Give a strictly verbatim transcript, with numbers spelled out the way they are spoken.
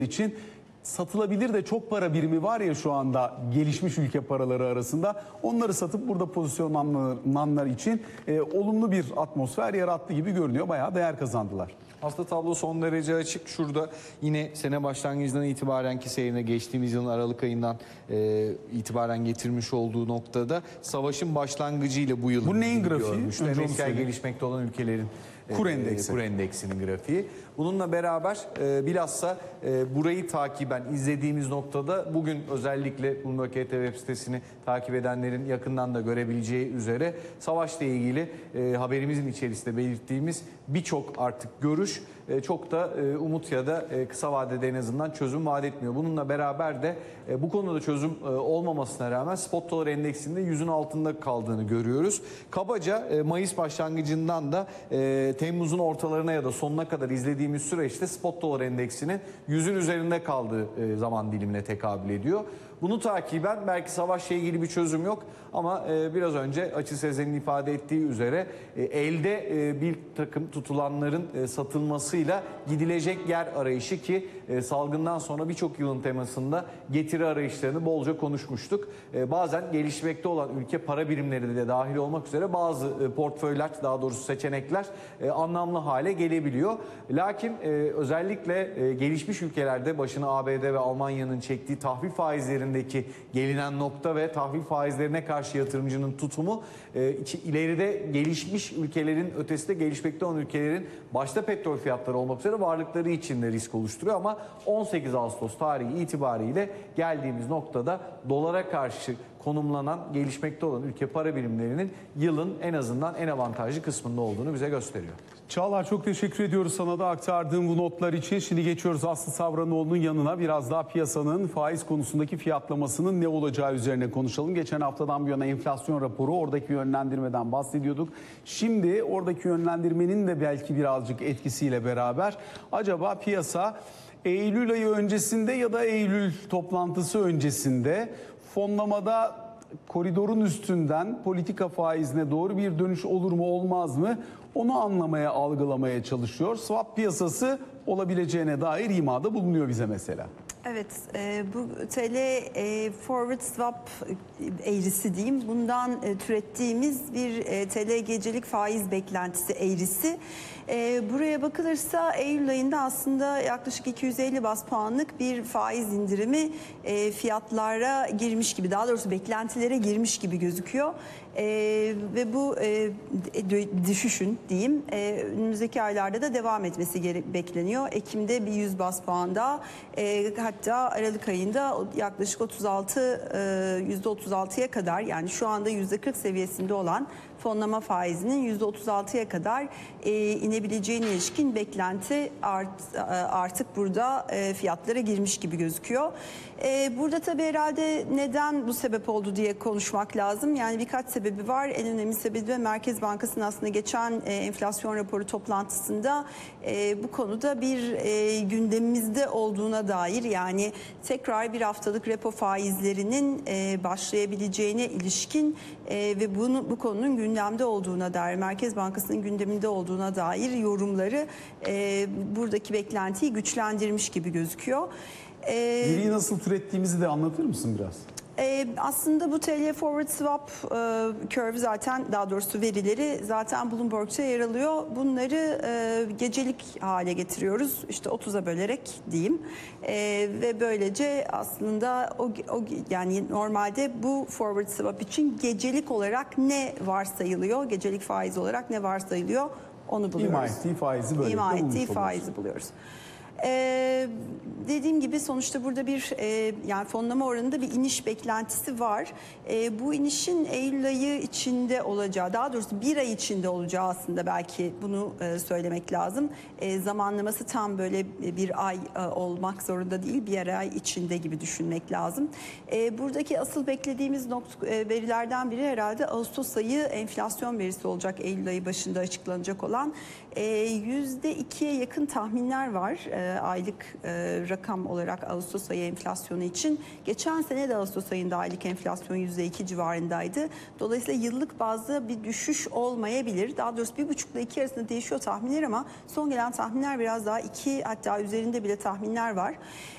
için satılabilir de çok para birimi var ya şu anda gelişmiş ülke paraları arasında, onları satıp burada pozisyonlananlar için e, olumlu bir atmosfer yarattı gibi görünüyor. Bayağı değer kazandılar. Aslında tablo son derece açık. Şurada yine sene başlangıcından itibarenki seyrine geçtiğimiz yılın Aralık ayından e, itibaren getirmiş olduğu noktada savaşın başlangıcıyla bu yılın Bu neyin grafiği? görmüştü. Önce onu Emekler söyleyeyim. gelişmekte olan ülkelerin Kur e, endeksi. kur endeksinin grafiği. Bununla beraber e, bilhassa e, burayı takiben izlediğimiz noktada bugün özellikle Bloomberg H T web sitesini takip edenlerin yakından da görebileceği üzere savaşla ilgili e, haberimizin içerisinde belirttiğimiz birçok artık görüş e, çok da e, umut ya da e, kısa vadede en azından çözüm vaat etmiyor. Bununla beraber de e, bu konuda çözüm e, olmamasına rağmen spot dolar endeksinde yüzün altında kaldığını görüyoruz. Kabaca e, Mayıs başlangıcından da e, Temmuz'un ortalarına ya da sonuna kadar izlediğimiz süreçte spot dolar endeksinin yüzün üzerinde kaldığı e, zaman dilimine tekabül ediyor. Bunu takiben belki savaşla ilgili bir çözüm yok ama e, biraz önce Açıl Sezen'in ifade ettiği üzere e, elde e, bir takım tutulanların e, satılmasıyla gidilecek yer arayışı ki e, salgından sonra birçok yılın temasında getiri arayışlarını bolca konuşmuştuk. E, bazen gelişmekte olan ülke para birimleri de dahil olmak üzere bazı e, portföyler, daha doğrusu seçenekler e, anlamlı hale gelebiliyor. Lakin e, özellikle e, gelişmiş ülkelerde başına A B D ve Almanya'nın çektiği tahvil faizlerinin gelinen nokta ve tahvil faizlerine karşı yatırımcının tutumu e, ileride gelişmiş ülkelerin ötesinde gelişmekte olan ülkelerin başta petrol fiyatları olmak üzere varlıkları için de risk oluşturuyor. Ama on sekiz Ağustos tarihi itibariyle geldiğimiz noktada dolara karşı konumlanan gelişmekte olan ülke para birimlerinin yılın en azından en avantajlı kısmında olduğunu bize gösteriyor. Çağlar, çok teşekkür ediyoruz sana da aktardığım bu notlar için. Şimdi geçiyoruz Aslı Savranoğlu'nun yanına. Biraz daha piyasanın faiz konusundaki fiyatlamasının ne olacağı üzerine konuşalım. Geçen haftadan bu yana enflasyon raporu, oradaki yönlendirmeden bahsediyorduk. Şimdi oradaki yönlendirmenin de belki birazcık etkisiyle beraber acaba piyasa Eylül ayı öncesinde ya da Eylül toplantısı öncesinde fonlamada koridorun üstünden politika faizine doğru bir dönüş olur mu olmaz mı? Onu anlamaya, algılamaya çalışıyor. Swap piyasası olabileceğine dair imada bulunuyor bize mesela. Evet, e, bu T L e, forward swap eğrisi diyeyim. Bundan e, türettiğimiz bir e, T L gecelik faiz beklentisi eğrisi. E, buraya bakılırsa Eylül ayında aslında yaklaşık iki yüz elli baz puanlık bir faiz indirimi e, fiyatlara girmiş gibi, daha doğrusu beklentilere girmiş gibi gözüküyor. E, ve bu e, düşüşün diyeyim e, önümüzdeki aylarda da devam etmesi gere- bekleniyor. Ekim'de bir yüz baz puan daha, e, hatta Aralık ayında yaklaşık otuz altı yüzde otuz altıya kadar, yani şu anda yüzde kırk seviyesinde olan fonlama faizinin yüzde otuz altıya kadar e, inebileceğine ilişkin beklenti art, artık burada e, fiyatlara girmiş gibi gözüküyor. E, burada tabii herhalde neden bu sebep oldu diye konuşmak lazım. Yani birkaç sebebi var. En önemli sebebi de Merkez Bankası'nın aslında geçen e, enflasyon raporu toplantısında e, bu konuda bir e, gündemimizde olduğuna dair, yani tekrar bir haftalık repo faizlerinin e, başlayabileceğine ilişkin e, ve bunu bu konunun gündemde olduğuna dair, Merkez Bankası'nın gündeminde olduğuna dair yorumları e, buradaki beklentiyi güçlendirmiş gibi gözüküyor. E, Veriyi nasıl türettiğimizi de anlatır mısın biraz? Ee, aslında bu T L forward swap e, curve, zaten daha doğrusu verileri zaten Bloomberg'te yer alıyor. Bunları e, gecelik hale getiriyoruz. İşte otuza bölerek diyeyim. E, ve böylece aslında o, o yani normalde bu forward swap için gecelik olarak ne varsayılıyor? Gecelik faiz olarak ne varsayılıyor? Onu buluyoruz. İma ettiği faizi böyle İma ettiği bulmuş faizi oluyoruz. buluyoruz. Ee, dediğim gibi sonuçta burada bir e, yani fonlama oranında bir iniş beklentisi var. E, bu inişin Eylül ayı içinde olacağı, daha doğrusu bir ay içinde olacağı, aslında belki bunu e, söylemek lazım. E, zamanlaması tam böyle bir ay e, olmak zorunda değil, bir ay içinde gibi düşünmek lazım. E, buradaki asıl beklediğimiz nokta, e, verilerden biri herhalde Ağustos ayı enflasyon verisi olacak, Eylül ayı başında açıklanacak olan. E, yüzde ikiye yakın tahminler var. E, aylık e, rakam olarak Ağustos ayı enflasyonu için. Geçen sene de Ağustos ayında aylık enflasyon yüzde iki civarındaydı. Dolayısıyla yıllık bazda bir düşüş olmayabilir. Daha doğrusu bir buçukla iki arasında değişiyor tahminler ama son gelen tahminler biraz daha iki, hatta üzerinde bile tahminler var.